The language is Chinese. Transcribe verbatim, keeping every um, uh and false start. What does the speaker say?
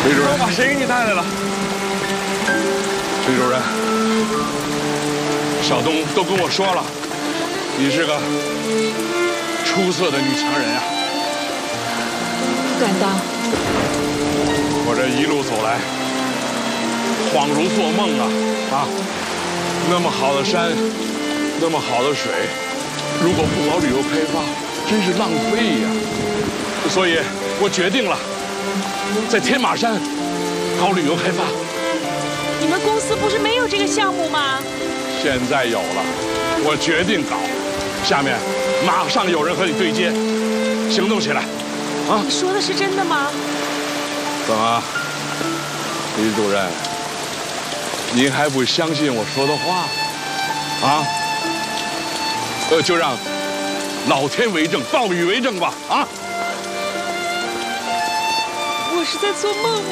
李主任，我把谁给你带来了？李主任，小东都跟我说了，你是个出色的女强人啊。 不敢当。 我这一路走来，恍如做梦啊啊！那么好的山，那么好的水，如果不搞旅游开发，真是浪费呀。所以我决定了，在天马山搞旅游开发。 你们公司不是没有这个项目吗？ 现在有了，我决定搞。下面马上有人和你对接，行动起来，啊！ 你说的是真的吗？ 怎么，李主任，您还不相信我说的话？啊？呃，就让老天为证，暴雨为证吧！啊！ 我是在做梦吗？